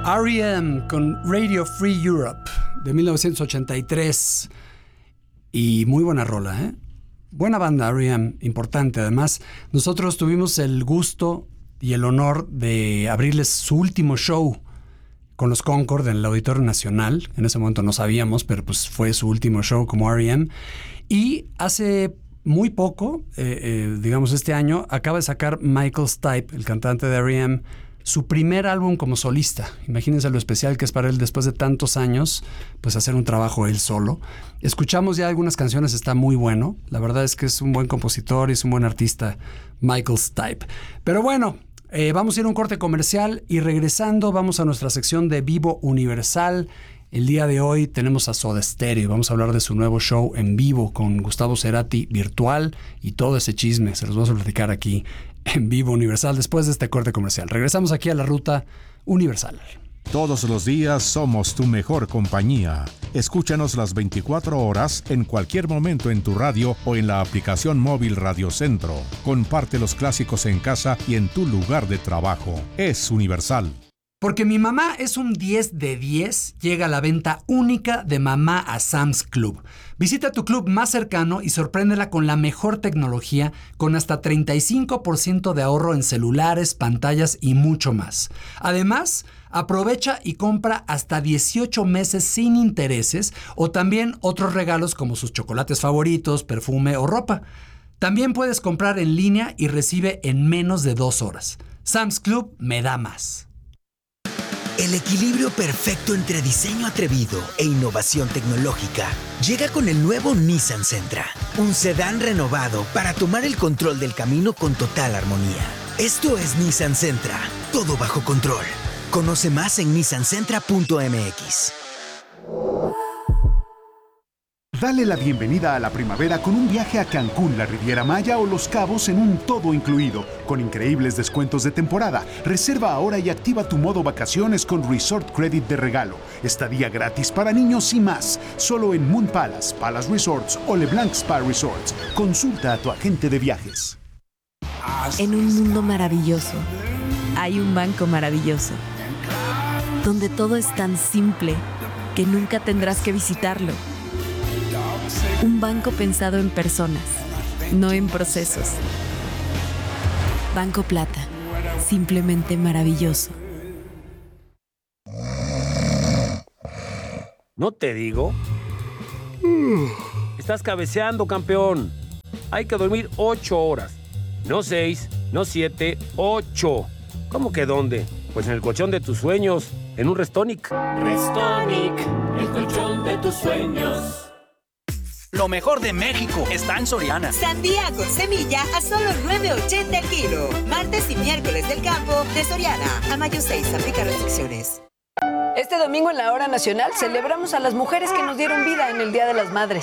R.E.M. con Radio Free Europe de 1983. Y muy buena rola, ¿eh? Buena banda, R.E.M., importante. Además, nosotros tuvimos el gusto y el honor de abrirles su último show con los Concord en el Auditorio Nacional. En ese momento no sabíamos, pero pues fue su último show como R.E.M. Y hace muy poco, digamos este año, acaba de sacar Michael Stipe, el cantante de R.E.M., su primer álbum como solista. Imagínense lo especial que es para él después de tantos años, pues hacer un trabajo él solo. Escuchamos ya algunas canciones, está muy bueno. La verdad es que es un buen compositor y es un buen artista, Michael Stipe. Pero bueno, vamos a ir a un corte comercial y regresando vamos a nuestra sección de Vivo Universal. El día de hoy tenemos a Soda Stereo. Vamos a hablar de su nuevo show en vivo con Gustavo Cerati virtual y todo ese chisme. Se los vamos a platicar aquí en Vivo Universal después de este corte comercial. Regresamos aquí a la Ruta Universal. Todos los días somos tu mejor compañía. Escúchanos las 24 horas en cualquier momento en tu radio o en la aplicación móvil Radio Centro. Comparte los clásicos en casa y en tu lugar de trabajo. Es Universal. Porque mi mamá es un 10 de 10, llega la venta única de mamá a Sam's Club. Visita tu club más cercano y sorpréndela con la mejor tecnología, con hasta 35% de ahorro en celulares, pantallas y mucho más. Además, aprovecha y compra hasta 18 meses sin intereses o también otros regalos como sus chocolates favoritos, perfume o ropa. También puedes comprar en línea y recibe en menos de 2 horas. Sam's Club me da más. El equilibrio perfecto entre diseño atrevido e innovación tecnológica llega con el nuevo Nissan Sentra, un sedán renovado para tomar el control del camino con total armonía. Esto es Nissan Sentra, todo bajo control. Conoce más en nissansentra.mx. Dale la bienvenida a la primavera con un viaje a Cancún, la Riviera Maya o Los Cabos en un todo incluido, con increíbles descuentos de temporada. Reserva ahora y activa tu modo vacaciones con Resort Credit de regalo. Estadía gratis para niños y más. Solo en Moon Palace, Palace Resorts o LeBlanc Spa Resorts. Consulta a tu agente de viajes. En un mundo maravilloso, hay un banco maravilloso, donde todo es tan simple que nunca tendrás que visitarlo. Un banco pensado en personas, no en procesos. Banco Plata, simplemente maravilloso. ¿No te digo? Estás cabeceando, campeón. Hay que dormir 8 horas. No 6, no 7, 8. ¿Cómo que dónde? Pues en el colchón de tus sueños, en un Restonic. Restonic, el colchón de tus sueños. Lo mejor de México está en Soriana. Sandía con semilla a solo $9.80 el kilo. Martes y miércoles del campo de Soriana. A mayo 6, aplica restricciones. Este domingo en la Hora Nacional celebramos a las mujeres que nos dieron vida en el Día de las Madres.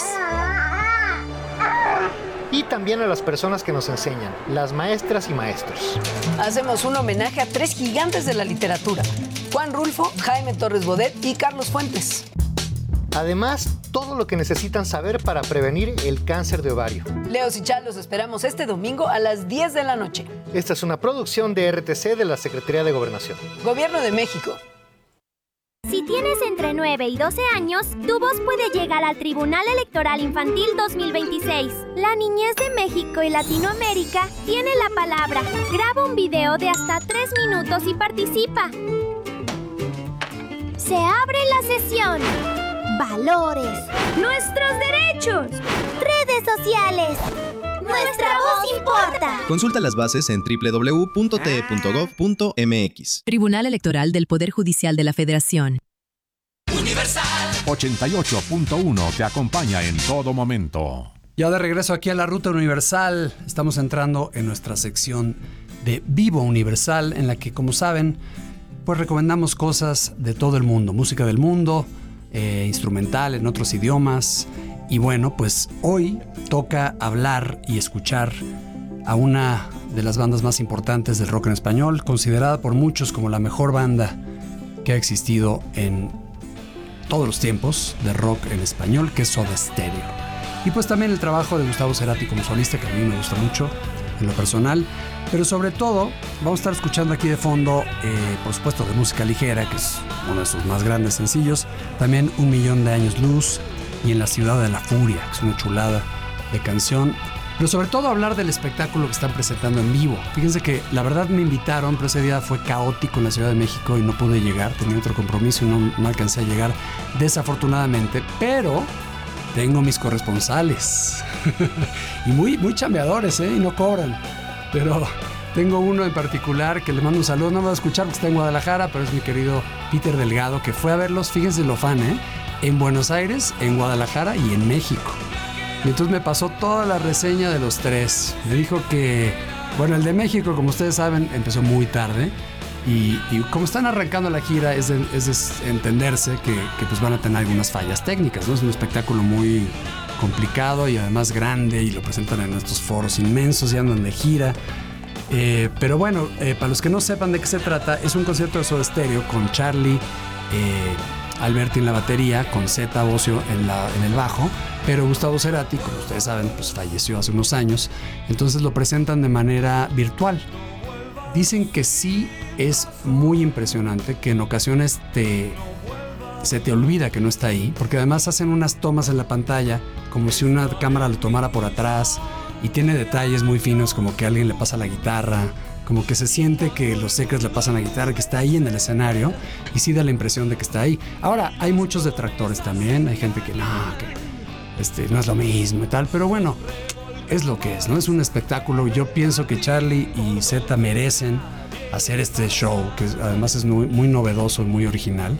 Y también a las personas que nos enseñan, las maestras y maestros. Hacemos un homenaje a 3 gigantes de la literatura: Juan Rulfo, Jaime Torres Bodet y Carlos Fuentes. Además, todo lo que necesitan saber para prevenir el cáncer de ovario. Leos y Chal los esperamos este domingo a las 10 de la noche. Esta es una producción de RTC de la Secretaría de Gobernación. Gobierno de México. Si tienes entre 9 y 12 años, tu voz puede llegar al Tribunal Electoral Infantil 2026. La niñez de México y Latinoamérica tiene la palabra. Graba un video de hasta 3 minutos y participa. Se abre la sesión. Valores. Nuestros derechos. Redes sociales. Nuestra voz importa. Consulta las bases en www.te.gov.mx. Tribunal Electoral del Poder Judicial de la Federación. Universal 88.1 te acompaña en todo momento. Ya de regreso aquí a la Ruta Universal, estamos entrando en nuestra sección de Vivo Universal, en la que, como saben, pues recomendamos cosas de todo el mundo, música del mundo, instrumental en otros idiomas. Y bueno, pues hoy toca hablar y escuchar a una de las bandas más importantes del rock en español, considerada por muchos como la mejor banda que ha existido en todos los tiempos de rock en español, que es Soda Stereo. Y pues también el trabajo de Gustavo Cerati como solista, que a mí me gusta mucho. en lo personal. Pero sobre todo, vamos a estar escuchando aquí de fondo, por supuesto, de música ligera, que es uno de sus más grandes sencillos. También 1.000.000 de años luz y En la ciudad de la furia, que es una chulada de canción. Pero sobre todo hablar del espectáculo que están presentando en vivo. Fíjense que la verdad me invitaron, pero ese día fue caótico en la Ciudad de México y no pude llegar. Tenía otro compromiso y no alcancé a llegar, desafortunadamente. Pero tengo mis corresponsales. Y muy chambeadores, y no cobran. Pero tengo uno en particular que le mando un saludo. No me va a escuchar porque está en Guadalajara, pero es mi querido Peter Delgado, que fue a verlos, fíjense lo fan, en Buenos Aires, en Guadalajara y en México. Y entonces me pasó toda la reseña de los tres. Me dijo que, bueno, el de México, como ustedes saben, empezó muy tarde. Y como están arrancando la gira, es de entenderse que pues van a tener algunas fallas técnicas, ¿no? Es un espectáculo muy complicado y además grande, y lo presentan en estos foros inmensos y andan de gira. Pero bueno, para los que no sepan de qué se trata, es un concierto de Soda Stereo con Charlie Alberti en la batería, con Zeta Bosio en el bajo, pero Gustavo Cerati, como ustedes saben, pues falleció hace unos años, entonces lo presentan de manera virtual. Dicen que sí es muy impresionante, que en ocasiones se te olvida que no está ahí, porque además hacen unas tomas en la pantalla como si una cámara lo tomara por atrás, y tiene detalles muy finos, como que alguien le pasa la guitarra, como que se siente que los Secrets le pasan la guitarra, que está ahí en el escenario, y sí da la impresión de que está ahí. Ahora, hay muchos detractores también, hay gente que no es lo mismo y tal, pero bueno, es lo que es, ¿no? Es un espectáculo. Yo pienso que Charlie y Zeta merecen hacer este show, que además es muy, muy novedoso y muy original.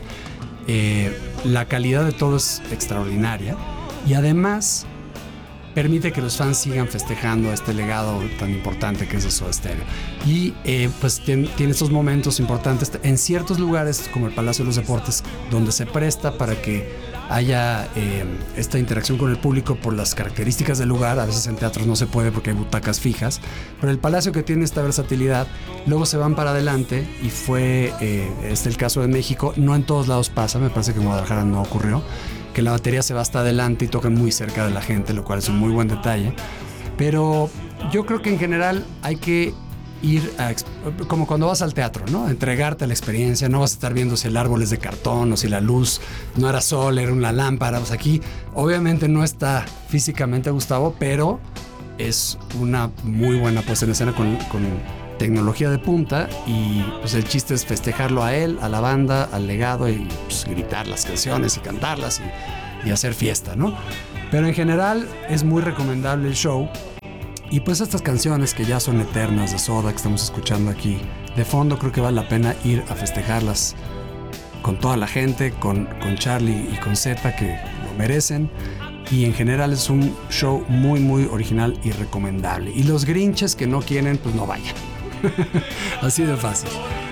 La calidad de todo es extraordinaria, y además permite que los fans sigan festejando este legado tan importante que es el Soda Stereo. Y pues tiene estos momentos importantes en ciertos lugares, como el Palacio de los Deportes, donde se presta para que haya esta interacción con el público por las características del lugar. A veces en teatros no se puede porque hay butacas fijas, pero el Palacio, que tiene esta versatilidad, luego se van para adelante, y fue el caso de México. No en todos lados pasa, me parece que en Guadalajara no ocurrió, que la batería se va hasta adelante y tocan muy cerca de la gente, lo cual es un muy buen detalle. Pero yo creo que en general hay que ir como cuando vas al teatro, ¿no? Entregarte a la experiencia. No vas a estar viendo si el árbol es de cartón o si la luz no era sol, era una lámpara. Pues aquí obviamente no está físicamente Gustavo, pero es una muy buena puesta en escena con tecnología de punta, y pues el chiste es festejarlo a él, a la banda, al legado, y pues gritar las canciones y cantarlas y hacer fiesta, ¿no? Pero en general es muy recomendable el show. Y pues estas canciones que ya son eternas de Soda, que estamos escuchando aquí de fondo, creo que vale la pena ir a festejarlas con toda la gente, con Charlie y con Zeta, que lo merecen. Y en general es un show muy, muy original y recomendable. Y los grinches que no quieren, pues no vayan. Así de fácil.